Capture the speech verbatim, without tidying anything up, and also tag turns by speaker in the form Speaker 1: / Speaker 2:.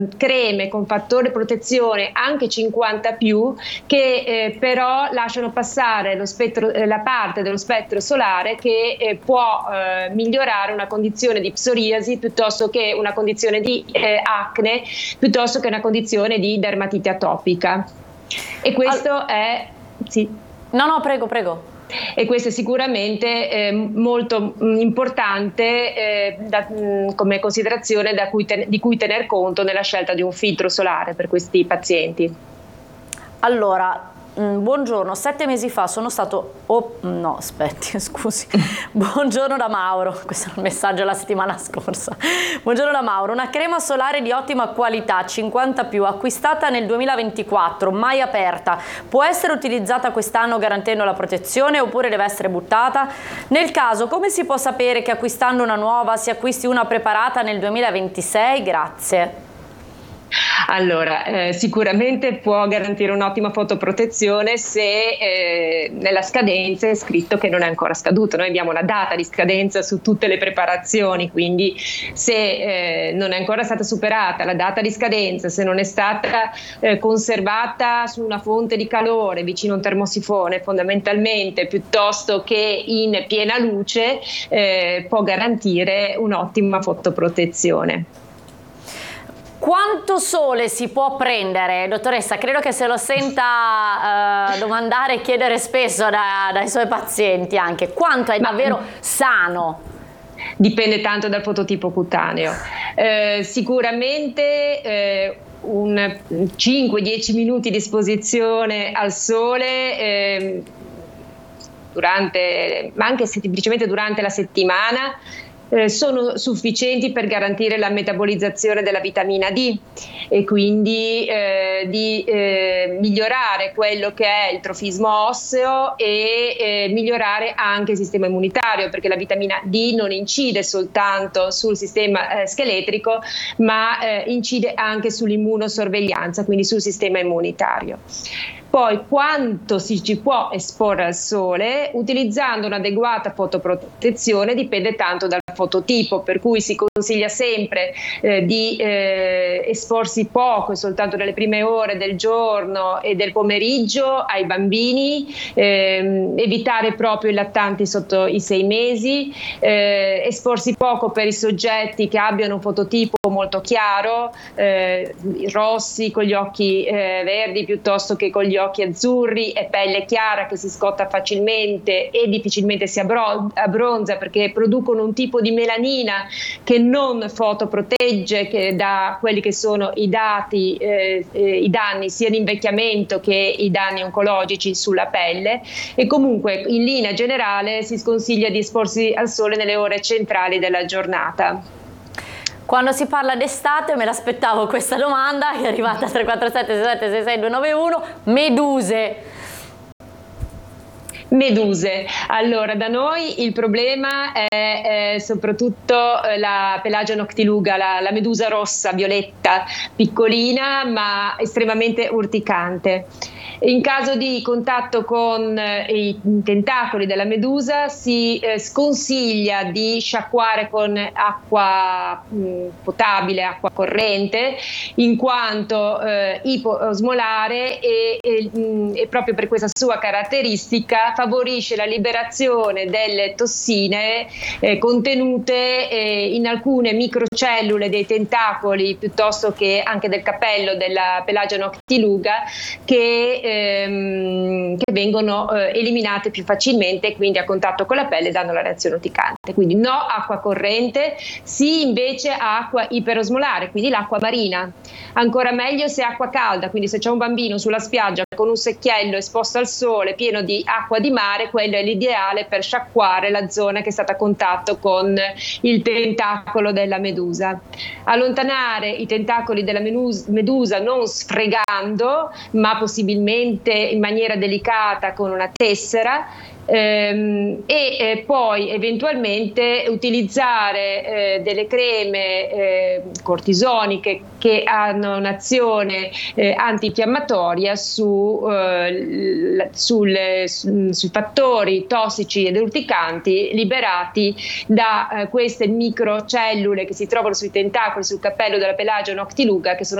Speaker 1: creme con fattore protezione anche cinquanta più che eh, però lasciano passare lo spettro, eh, la parte dello spettro solare che eh, può eh, migliorare una condizione di psoriasi piuttosto che una condizione di eh, acne, piuttosto che una condizione di dermatite atopica. E questo All... è... Sì.
Speaker 2: No, no, prego, prego.
Speaker 1: E questo è sicuramente eh, molto mh, importante eh, da, mh, come considerazione da cui ten- di cui tener conto nella scelta di un filtro solare per questi pazienti.
Speaker 2: Allora, mh, buongiorno, sette mesi fa sono stato... Oh, no, aspetti, scusi. Buongiorno da Mauro, questo è il messaggio della settimana scorsa. Buongiorno da Mauro, una crema solare di ottima qualità, cinquanta più, acquistata nel duemilaventiquattro, mai aperta. Può essere utilizzata quest'anno garantendo la protezione oppure deve essere buttata? Nel caso, come si può sapere che acquistando una nuova si acquisti una preparata nel duemilaventisei? Grazie.
Speaker 1: Allora, eh, sicuramente può garantire un'ottima fotoprotezione se eh, nella scadenza è scritto che non è ancora scaduto. Noi abbiamo una data di scadenza su tutte le preparazioni, quindi se eh, non è ancora stata superata la data di scadenza, se non è stata eh, conservata su una fonte di calore vicino a un termosifone fondamentalmente, piuttosto che in piena luce, eh, può garantire un'ottima fotoprotezione.
Speaker 2: Quanto sole si può prendere, dottoressa? Credo che se lo senta eh, domandare e chiedere spesso da, dai suoi pazienti anche. Quanto è davvero Ma, sano?
Speaker 1: Dipende tanto dal fototipo cutaneo. Eh, sicuramente eh, un cinque dieci minuti di esposizione al sole eh, durante, ma anche semplicemente durante la settimana, Eh, sono sufficienti per garantire la metabolizzazione della vitamina D e quindi eh, di eh, migliorare quello che è il trofismo osseo e eh, migliorare anche il sistema immunitario, perché la vitamina D non incide soltanto sul sistema eh, scheletrico, ma eh, incide anche sull'immunosorveglianza, quindi sul sistema immunitario. Poi quanto si ci può esporre al sole utilizzando un'adeguata fotoprotezione dipende tanto dal fototipo, per cui si consiglia sempre eh, di eh, esporsi poco e soltanto nelle prime ore del giorno e del pomeriggio ai bambini, ehm, evitare proprio i lattanti sotto i sei mesi, eh, esporsi poco per i soggetti che abbiano un fototipo molto chiaro, eh, rossi con gli occhi eh, verdi piuttosto che con gli occhi azzurri e pelle chiara che si scotta facilmente e difficilmente si abbronza perché producono un tipo di melanina che non fotoprotegge che da quelli che sono i dati, eh, eh, i danni sia di invecchiamento che i danni oncologici sulla pelle, e comunque in linea generale si sconsiglia di esporsi al sole nelle ore centrali della giornata.
Speaker 2: Quando si parla d'estate me l'aspettavo questa domanda che è arrivata a tre quattro sette sei sette sei sei due nove uno, meduse.
Speaker 1: Meduse. Allora, da noi il problema è, è soprattutto la Pelagia noctiluga, la, la medusa rossa, violetta, piccolina ma estremamente urticante. In caso di contatto con eh, i tentacoli della medusa si eh, sconsiglia di sciacquare con acqua mh, potabile, acqua corrente, in quanto eh, ipoosmolare e, e, mh, e proprio per questa sua caratteristica favorisce la liberazione delle tossine eh, contenute eh, in alcune microcellule dei tentacoli piuttosto che anche del capello della Pelagia noctiluga che Ehm, che vengono eh, eliminate più facilmente e quindi a contatto con la pelle danno la reazione urticante. Quindi no acqua corrente, sì invece acqua iperosmolare, quindi l'acqua marina. Ancora meglio se acqua calda, quindi se c'è un bambino sulla spiaggia con un secchiello esposto al sole pieno di acqua di mare, quello è l'ideale per sciacquare la zona che è stata a contatto con il tentacolo della medusa. Allontanare i tentacoli della medusa non sfregando, ma possibilmente in maniera delicata con una tessera, Ehm, e eh, poi eventualmente utilizzare eh, delle creme eh, cortisoniche che hanno un'azione eh, antinfiammatoria su, eh, sulle, su, sui fattori tossici ed urticanti liberati da eh, queste microcellule che si trovano sui tentacoli, sul cappello della Pelagia noctiluga, che sono